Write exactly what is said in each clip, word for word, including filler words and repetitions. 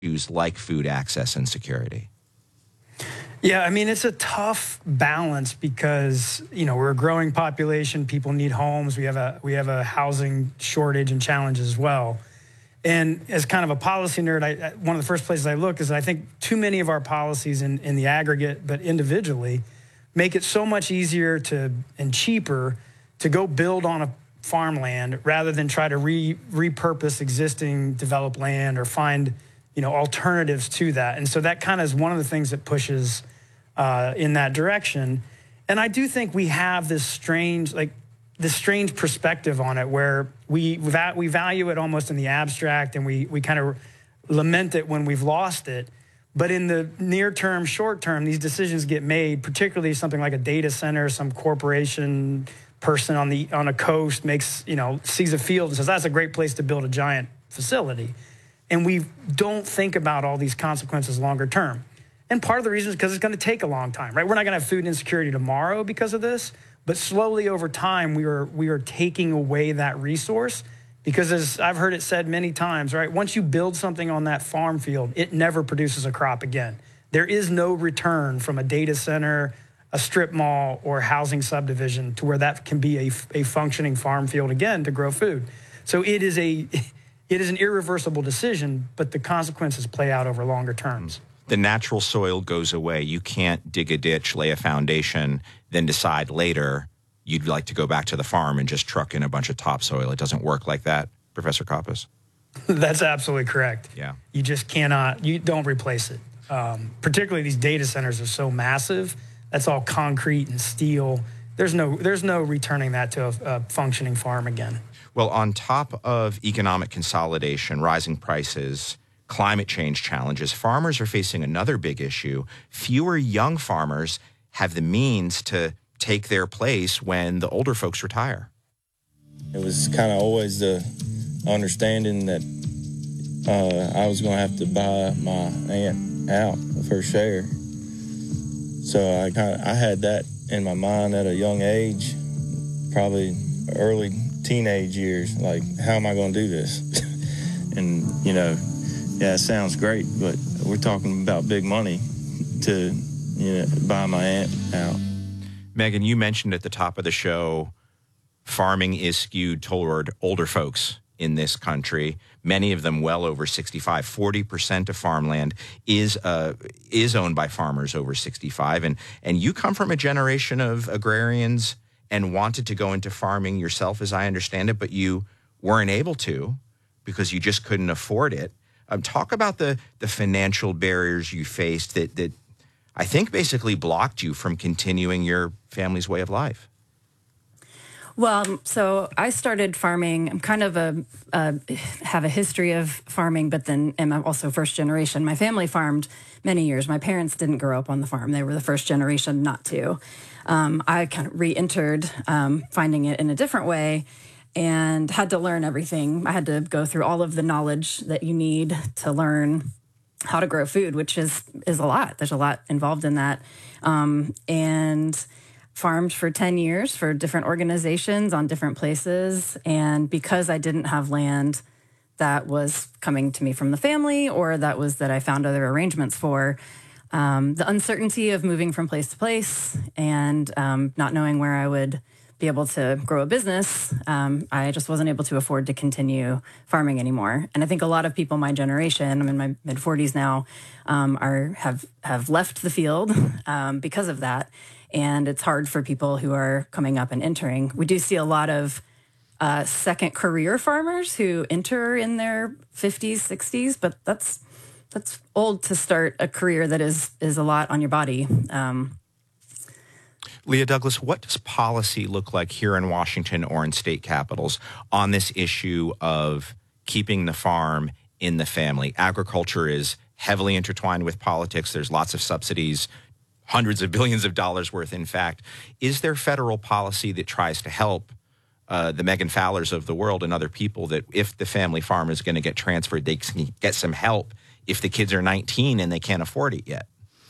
issues like food access and security? Yeah, I mean, it's a tough balance because, you know, we're a growing population. People need homes. We have a we have a housing shortage and challenge as well. And as kind of a policy nerd, I, one of the first places I look is I think too many of our policies in, in the aggregate, but individually, make it so much easier to and cheaper to go build on a farmland rather than try to re, repurpose existing developed land or find, you know, alternatives to that. And so that kind of is one of the things that pushes uh, in that direction. And I do think we have this strange, like, this strange perspective on it where we we value it almost in the abstract and we, we kind of lament it when we've lost it. But in the near term, short term, these decisions get made, particularly something like a data center, some corporation person on the on a coast makes, you know, sees a field and says, that's a great place to build a giant facility. And we don't think about all these consequences longer term. And part of the reason is because it's going to take a long time, right? We're not going to have food insecurity tomorrow because of this, but slowly over time, we are we are taking away that resource because, as I've heard it said many times, right? Once you build something on that farm field, it never produces a crop again. There is no return from a data center, a strip mall, or housing subdivision to where that can be a, a functioning farm field again to grow food. So it is a it is an irreversible decision, but the consequences play out over longer terms. The natural soil goes away. You can't dig a ditch, lay a foundation, then decide later you'd like to go back to the farm and just truck in a bunch of topsoil. It doesn't work like that, Professor Koppas. That's absolutely correct. Yeah. You just cannot, you don't replace it. Um, particularly these data centers are so massive. That's all concrete and steel. There's no, there's no returning that to a, a functioning farm again. Well, on top of economic consolidation, rising prices, climate change challenges, farmers are facing another big issue. Fewer young farmers have the means to take their place when the older folks retire. It was kind of always the understanding that uh, I was going to have to buy my aunt out of her share. So I kind of I had that in my mind at a young age, probably early teenage years. Like, how am I going to do this? And you know, yeah, it sounds great, but we're talking about big money to, you know, buy my aunt out. Megan, you mentioned at the top of the show, farming is skewed toward older folks in this country, many of them well over sixty-five. forty percent of farmland is uh, is owned by farmers over sixty-five. And, and you come from a generation of agrarians and wanted to go into farming yourself, as I understand it, but you weren't able to because you just couldn't afford it. Um, talk about the, the financial barriers you faced that, that I think basically blocked you from continuing your family's way of life. Well, so I started farming. I'm kind of a uh, have a history of farming, but then am also first generation. My family farmed many years. My parents didn't grow up on the farm. They were the first generation not to. Um, I kind of re-entered, um, finding it in a different way, and had to learn everything. I had to go through all of the knowledge that you need to learn how to grow food, which is is a lot. There's a lot involved in that, um, and farmed for ten years for different organizations on different places. And because I didn't have land that was coming to me from the family or that was that I found other arrangements for, um, the uncertainty of moving from place to place and um, not knowing where I would be able to grow a business, um, I just wasn't able to afford to continue farming anymore. And I think a lot of people my generation, I'm in my mid forties now, um, are have have left the field um, because of that. And it's hard for people who are coming up and entering. We do see a lot of uh, second career farmers who enter in their fifties, sixties, but that's that's old to start a career that is is a lot on your body. Um, Leah Douglas, what does policy look like here in Washington or in state capitals on this issue of keeping the farm in the family? Agriculture is heavily intertwined with politics. There's lots of subsidies, hundreds of billions of dollars worth, in fact. Is there federal policy that tries to help uh, the Megan Fowlers of the world and other people that if the family farm is going to get transferred, they can get some help if the kids are nineteen and they can't afford it yet?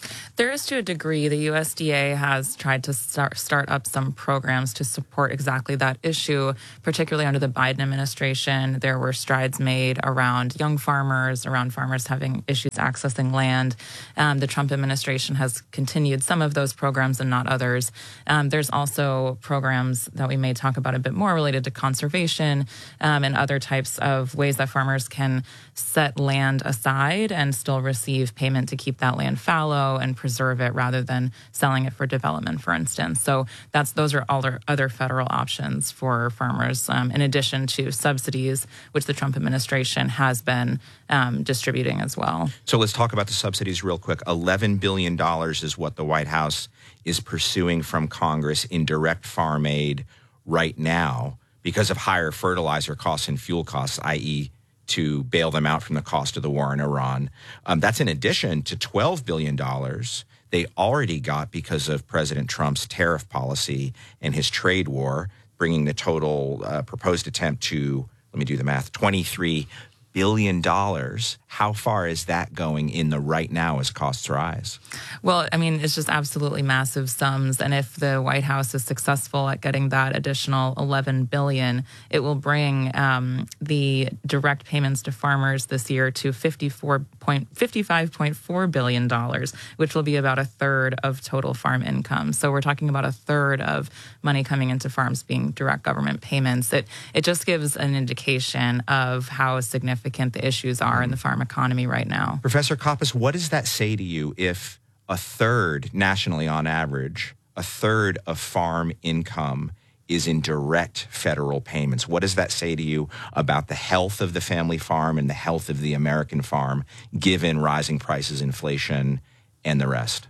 There is to a degree. The U S D A has tried to start start up some programs to support exactly that issue, particularly under the Biden administration. There were strides made around young farmers, around farmers having issues accessing land. Um, the Trump administration has continued some of those programs and not others. Um, there's also programs that we may talk about a bit more related to conservation um, and other types of ways that farmers can set land aside and still receive payment to keep that land fallow and preserve it rather than selling it for development, for instance. So that's those are all other federal options for farmers, um, in addition to subsidies, which the Trump administration has been um, distributing as well. So let's talk about the subsidies real quick. eleven billion dollars is what the White House is pursuing from Congress in direct farm aid right now because of higher fertilizer costs and fuel costs, that is, to bail them out from the cost of the war in Iran. Um, that's in addition to twelve billion dollars they already got because of President Trump's tariff policy and his trade war, bringing the total uh, proposed attempt to, let me do the math, twenty-three billion dollars. How far is that going in the right now as costs rise? Well, I mean, it's just absolutely massive sums. And if the White House is successful at getting that additional eleven billion dollars, it will bring um, the direct payments to farmers this year to fifty-four point, fifty-five point four billion dollars, which will be about a third of total farm income. So we're talking about a third of money coming into farms being direct government payments. It, it just gives an indication of how significant the issues are in the farm economy right now. Professor Koppas, what does that say to you if a third, nationally on average, a third of farm income is in direct federal payments? What does that say to you about the health of the family farm and the health of the American farm, given rising prices, inflation, and the rest?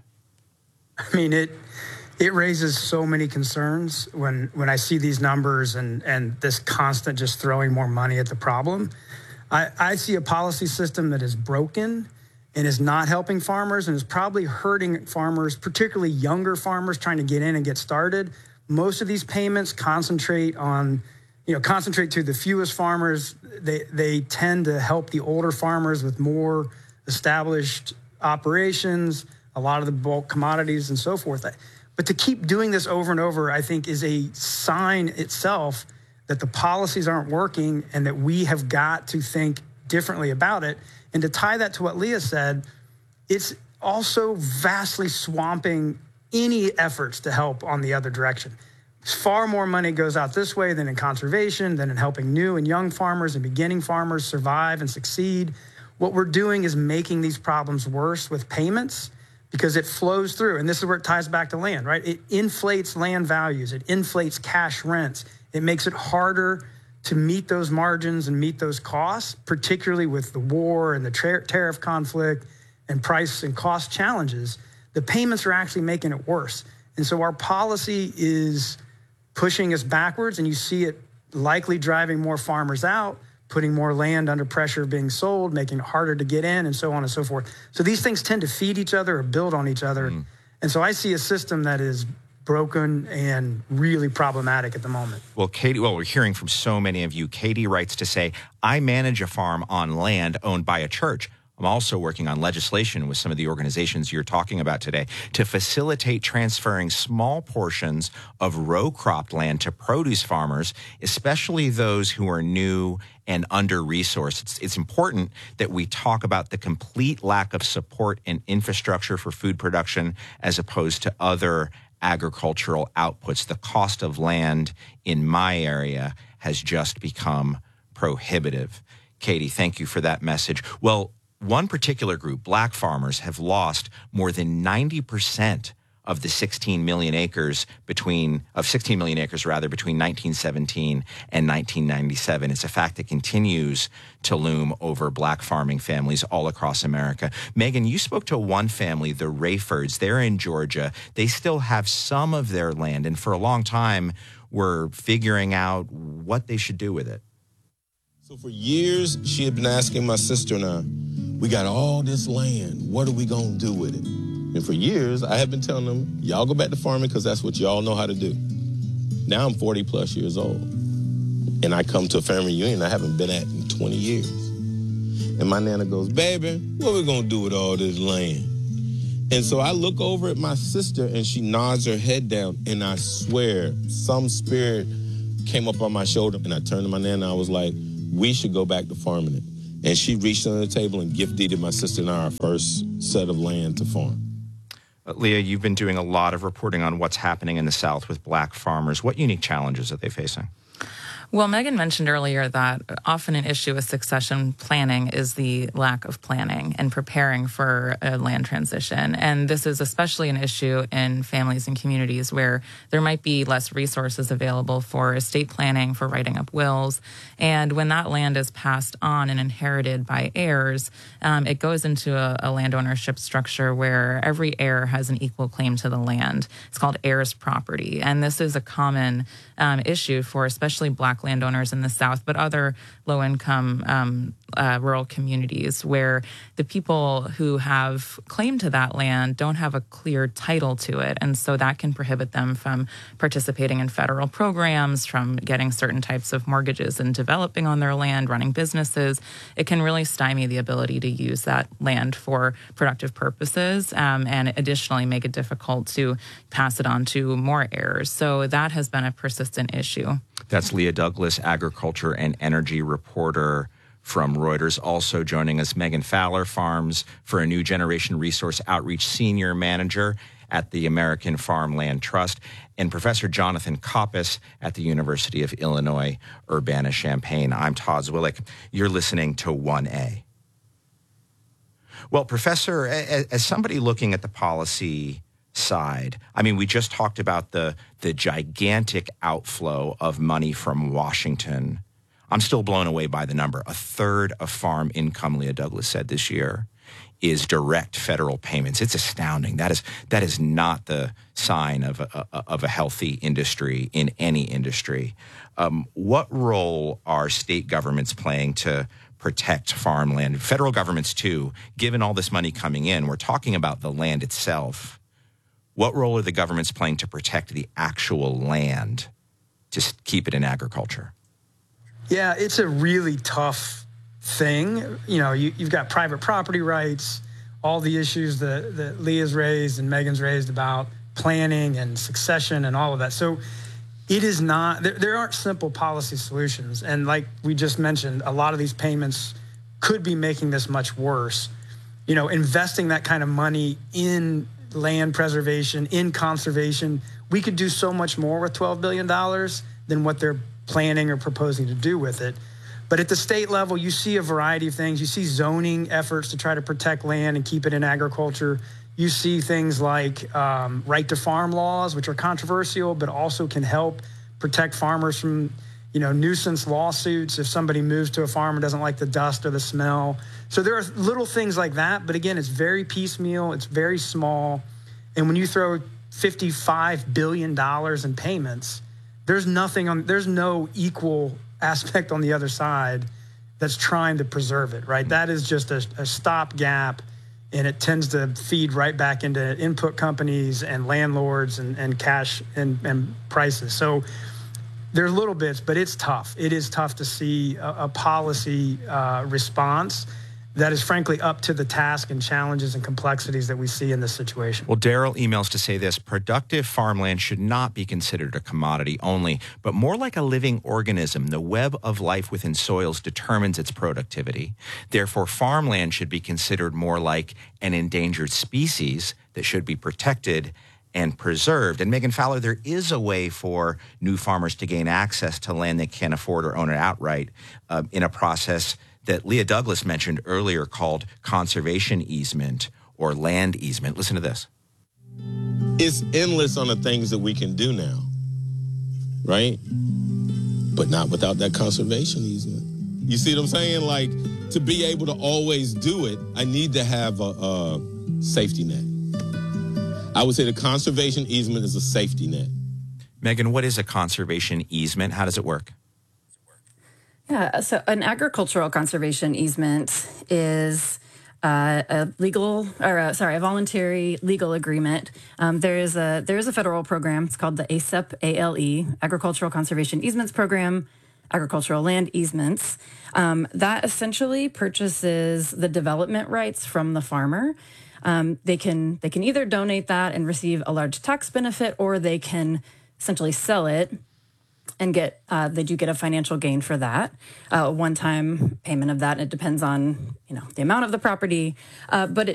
I mean, it it raises so many concerns when, when I see these numbers and, and this constant just throwing more money at the problem. I, I see a policy system that is broken and is not helping farmers and is probably hurting farmers, particularly younger farmers trying to get in and get started. Most of these payments concentrate on, you know, concentrate to the fewest farmers. They, they tend to help the older farmers with more established operations, a lot of the bulk commodities and so forth. But to keep doing this over and over, I think, is a sign itself that the policies aren't working and that we have got to think differently about it. And to tie that to what Leah said, it's also vastly swamping any efforts to help on the other direction. Far more money goes out this way than in conservation, than in helping new and young farmers and beginning farmers survive and succeed. What we're doing is making these problems worse with payments because it flows through. And this is where it ties back to land, right? It inflates land values. It inflates cash rents. It makes it harder to meet those margins and meet those costs, particularly with the war and the tra- tariff conflict and price and cost challenges. The payments are actually making it worse. And so our policy is pushing us backwards, and you see it likely driving more farmers out, putting more land under pressure of being sold, making it harder to get in, and so on and so forth. So these things tend to feed each other or build on each other. Mm. And so I see a system that is broken and really problematic at the moment. Well, Katie, well, we're hearing from so many of you. Katie writes to say, I manage a farm on land owned by a church. I'm also working on legislation with some of the organizations you're talking about today to facilitate transferring small portions of row-cropped land to produce farmers, especially those who are new and under-resourced. It's, it's important that we talk about the complete lack of support and infrastructure for food production as opposed to other agricultural outputs. The cost of land in my area has just become prohibitive. Katie, thank you for that message. Well, one particular group, black farmers, have lost more than ninety percent of the sixteen million acres between, of sixteen million acres rather, between nineteen seventeen and nineteen ninety-seven. It's a fact that continues to loom over black farming families all across America. Megan, you spoke to one family, the Rayfords. They're in Georgia. They still have some of their land, and for a long time were figuring out what they should do with it. So for years, she had been asking my sister and I, we got all this land. What are we going to do with it? And for years, I have been telling them, y'all go back to farming because that's what y'all know how to do. Now I'm forty plus years old. And I come to a family reunion I haven't been at in twenty years. And my nana goes, baby, what are we going to do with all this land? And so I look over at my sister and she nods her head down, and I swear some spirit came up on my shoulder, and I turned to my nana and I was like, we should go back to farming it. And she reached under the table and gift deeded my sister and I our first set of land to farm. Uh, Leah, you've been doing a lot of reporting on what's happening in the South with black farmers. What unique challenges are they facing? Well, Megan mentioned earlier that often an issue with succession planning is the lack of planning and preparing for a land transition. And this is especially an issue in families and communities where there might be less resources available for estate planning, for writing up wills. And when that land is passed on and inherited by heirs, um, it goes into a, a land ownership structure where every heir has an equal claim to the land. It's called heirs property. And this is a common um, issue for especially black landowners in the South, but other low-income um, uh, rural communities where the people who have claim to that land don't have a clear title to it. And so that can prohibit them from participating in federal programs, from getting certain types of mortgages and developing on their land, running businesses. It can really stymie the ability to use that land for productive purposes, um, and additionally make it difficult to pass it on to more heirs. So that has been a persistent issue. That's Leah Douglas, agriculture and energy reporter from Reuters. Also joining us, Megan Fowler, Farms for a New Generation Resource Outreach Senior Manager at the American Farmland Trust, and Professor Jonathan Koppes at the University of Illinois, Urbana-Champaign. I'm Todd Zwillich. You're listening to one A. Well, Professor, as somebody looking at the policy side, I mean, we just talked about the the gigantic outflow of money from Washington. I'm still blown away by the number. A third of farm income, Leah Douglas said this year, is direct federal payments. It's astounding. That is that is not the sign of a, of a healthy industry in any industry. Um, what role are state governments playing to protect farmland? Federal governments too, given all this money coming in. We're talking about the land itself. What role are the governments playing to protect the actual land, to keep it in agriculture? Yeah, it's a really tough thing. You know, you, you've got private property rights, all the issues that, that Leah's raised and Megan's raised about planning and succession and all of that. So it is not, there, there aren't simple policy solutions. And like we just mentioned, a lot of these payments could be making this much worse. You know, investing that kind of money in land preservation, in conservation, we could do so much more with twelve billion dollars than what they're planning or proposing to do with it. But at the state level, you see a variety of things. You see zoning efforts to try to protect land and keep it in agriculture. You see things like um, right to farm laws, which are controversial, but also can help protect farmers from, you know, nuisance lawsuits if somebody moves to a farm and doesn't like the dust or the smell. So there are little things like that. But again, it's very piecemeal. It's very small. And when you throw fifty-five billion dollars in payments, there's nothing on, there's no equal aspect on the other side that's trying to preserve it, right? That is just a, a stopgap, and it tends to feed right back into input companies and landlords and, and cash and, and prices. So there's little bits, but it's tough. It is tough to see a, a policy uh, response that is frankly up to the task and challenges and complexities that we see in this situation. Well, Daryl emails to say this: productive farmland should not be considered a commodity only, but more like a living organism. The web of life within soils determines its productivity. Therefore, farmland should be considered more like an endangered species that should be protected and preserved. And Megan Fowler, there is a way for new farmers to gain access to land they can't afford or own it outright uh, in a process that Leah Douglas mentioned earlier called conservation easement or land easement. Listen to this. It's endless on the things that we can do now, right? But not without that conservation easement. You see what I'm saying? Like, to be able to always do it, I need to have a, a safety net. I would say the conservation easement is a safety net. Megan, what is a conservation easement? How does it work? Yeah, so an agricultural conservation easement is uh, a legal, or a, sorry, a voluntary legal agreement. Um, there is a there is a federal program. It's called the A S E P, A L E, Agricultural Conservation Easements Program. agricultural land easements. Um, that essentially purchases the development rights from the farmer. Um, they can they can either donate that and receive a large tax benefit, or they can essentially sell it and get uh, they do get a financial gain for that, uh, a one-time payment of that. It depends on you know the amount of the property, uh, but it